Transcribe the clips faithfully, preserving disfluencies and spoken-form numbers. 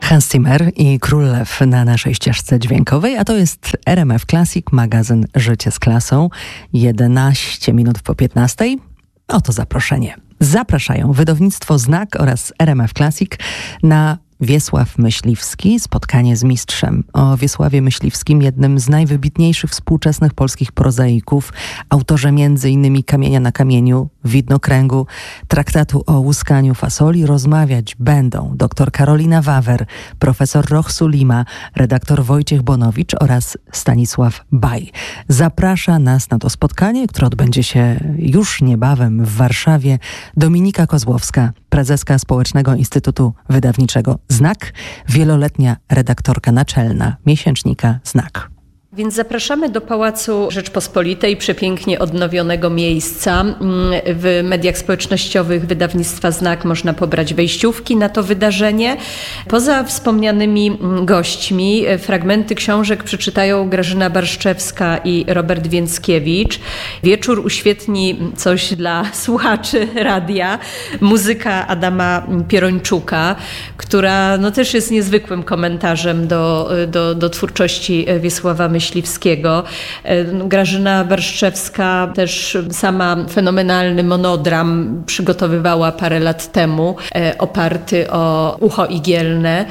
Hans Zimmer i Król Lew na naszej ścieżce dźwiękowej, a to jest R M F Classic, magazyn Życie z klasą. jedenaście minut po piętnastej. Oto zaproszenie. Zapraszają wydawnictwo Znak oraz R M F Classic na Wiesław Myśliwski, spotkanie z mistrzem. O Wiesławie Myśliwskim, jednym z najwybitniejszych współczesnych polskich prozaików, autorze między innymi Kamienia na kamieniu, Widnokręgu, traktatu o łuskaniu fasoli, rozmawiać będą dr Karolina Wawer, profesor Roch Sulima, redaktor Wojciech Bonowicz oraz Stanisław Baj. Zaprasza nas na to spotkanie, które odbędzie się już niebawem w Warszawie, Dominika Kozłowska, prezeska Społecznego Instytutu Wydawniczego Znak, wieloletnia redaktorka naczelna miesięcznika Znak. Więc zapraszamy do Pałacu Rzeczpospolitej, przepięknie odnowionego miejsca. W mediach społecznościowych wydawnictwa Znak można pobrać wejściówki na to wydarzenie. Poza wspomnianymi gośćmi fragmenty książek przeczytają Grażyna Barszczewska i Robert Więckiewicz. Wieczór uświetni coś dla słuchaczy radia. Muzyka Adama Pierończuka, która no, też jest niezwykłym komentarzem do, do, do twórczości Wiesława Myśliwskiego. Grażyna Barszczewska też sama fenomenalny monodram przygotowywała parę lat temu, oparty o Ucho Igielne,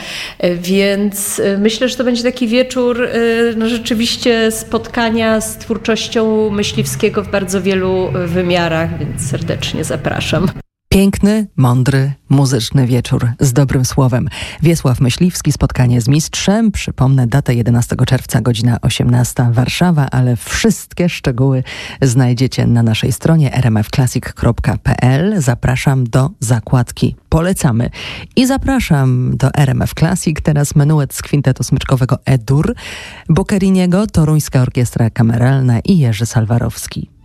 więc myślę, że to będzie taki wieczór no, rzeczywiście spotkania z twórczością Myśliwskiego w bardzo wielu wymiarach, więc serdecznie zapraszam. Piękny, mądry, muzyczny wieczór z dobrym słowem. Wiesław Myśliwski, spotkanie z mistrzem. Przypomnę datę jedenastego czerwca, godzina osiemnasta, Warszawa, ale wszystkie szczegóły znajdziecie na naszej stronie r m f classic kropka p l. Zapraszam do zakładki Polecamy. I zapraszam do R M F Classic. Teraz menuet z kwintetu smyczkowego E-dur, Boccheriniego, Toruńska Orkiestra Kameralna i Jerzy Salwarowski.